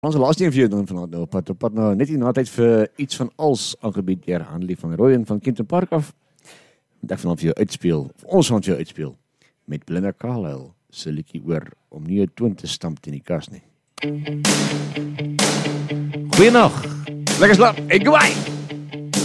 Ons laaste een vir jou dan vanaand nou op pad nou net na tyd vir iets van als aangebied deur Hanlie van Rooyen van Kempton Park af. Ek vanaand vir jou uitspeel, ons gaan vir jou uitspeel met Belinda Carlisle se liedjie oor om nie 'n toon te stamp teen die kas nie. Goeienaand. Lekker slaap. Hey, goeie.